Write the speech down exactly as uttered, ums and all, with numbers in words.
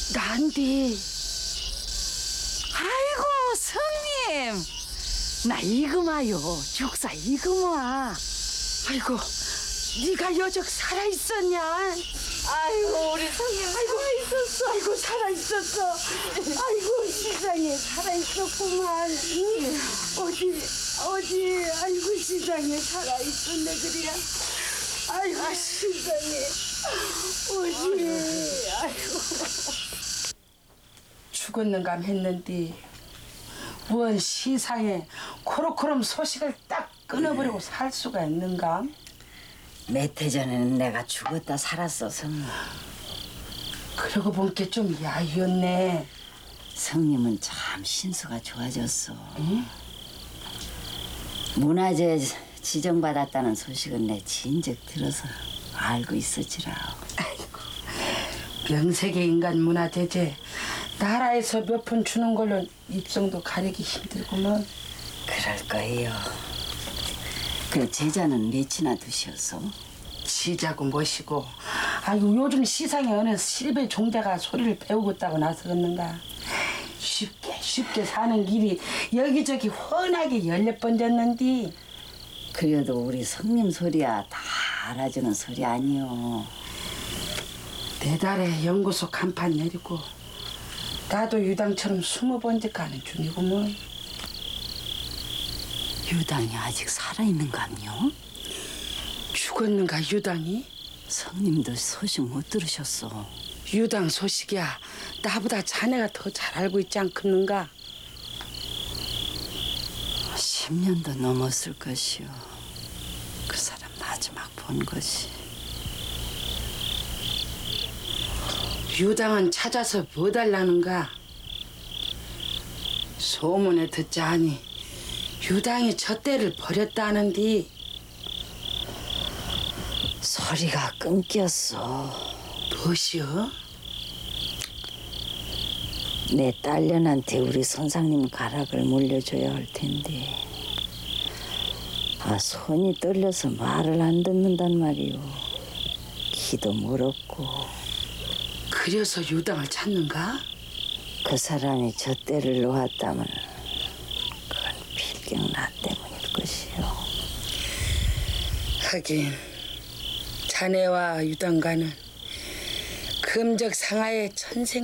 난디. 아이고 성님, 나 이금아요. 죽사 이금아. 아이고, 네가 여적 살아 있었냐? 아이고 우리 성님 살아 있었어. 아이고 살아 있었어. 아이고 세상에 살아 있었구만. 어디 어디 아이고 세상에 살아 있었네 그래야. 아이고 세상에 어디 아이고 죽었는감 했는데 뭔 세상에 코로코름 소식을 딱 끊어버리고 살 수가 있는감? 몇 해 전에는 내가 죽었다 살았어 성님. 그러고 보니까 좀 야위었네. 성님은 참 신수가 좋아졌어. 응? 문화재 지정받았다는 소식은 내 진즉 들어서 알고 있었지라. 아이고, 명색의 인간 문화재재 나라에서 몇 푼 주는 걸로 입성도 가리기 힘들구먼. 그럴 거예요. 그 제자는 몇이나 두셨어? 지자고 뭐시고. 아이고 요즘 시상에 어느 실배 종자가 소리를 배우고 있다고 나서겠는가. 쉽게 쉽게 사는 길이 여기저기 훤하게 열몇 번 됐는디. 그래도 우리 성님 소리야 다 알아주는 소리 아니요. 내달에 연구소 간판 내리고 나도 유당처럼 스무 번째 가는 중이구먼. 유당이 아직 살아있는감요? 죽었는가 유당이? 성님도 소식 못 들으셨어. 유당 소식이야 나보다 자네가 더 잘 알고 있지 않겠는가? 십 년도 넘었을 것이요. 그 사람 마지막 본 것이. 유당은 찾아서 뭐 달라는가? 소문에 듣자하니 유당이 젖대를 버렸다는디. 소리가 끊겼어. 무엇이여? 내 딸년한테 우리 선상님 가락을 물려줘야 할 텐데 아 손이 떨려서 말을 안 듣는단 말이오. 기도 멀었고. 그래서 유당을 찾는가? 그 사람이 저 때를 놓았다면 그건 필경 나 때문일 것이요. 하긴 자네와 유당과는 금적 상하의 천생